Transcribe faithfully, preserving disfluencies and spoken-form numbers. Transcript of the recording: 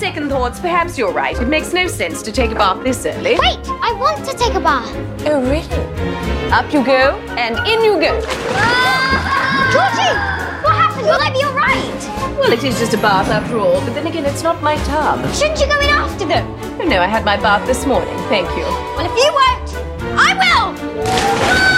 second thoughts, perhaps you're right. It makes no sense to take a bath this early. Wait, I want to take a bath. Oh, really? Up you go, and in you go. Ah! Georgie, what happened? Will I be all right? Well, it is just a bath after all, but then again, it's not my tub. Shouldn't you go in after them? Oh, no, I had my bath this morning, thank you. Well, if you won't, I will! Ah!